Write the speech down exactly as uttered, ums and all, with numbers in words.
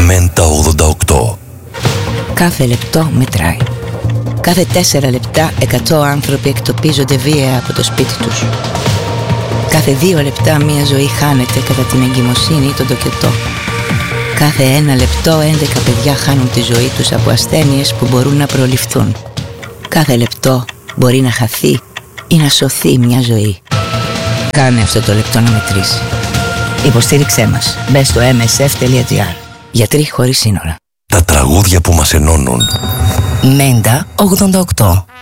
Μέντα ογδόντα οκτώ. Κάθε λεπτό μετράει. Κάθε τέσσερα λεπτά εκατό άνθρωποι εκτοπίζονται βία από το σπίτι τους. Κάθε δύο λεπτά μία ζωή χάνεται κατά την εγκυμοσύνη ή τον τοκετό. Κάθε ένα λεπτό έντεκα παιδιά χάνουν τη ζωή τους από ασθένειες που μπορούν να προληφθούν. Κάθε λεπτό μπορεί να χαθεί ή να σωθεί μια ζωή. Κάνε αυτό το λεπτό να μετρήσει. Υποστήριξέ μας. Μπες στο εμ ες εφ τελεία τζι άρ. Γιατροί χωρίς σύνορα. Τα τραγούδια που μας ενώνουν. Μέντα ογδόντα οκτώ.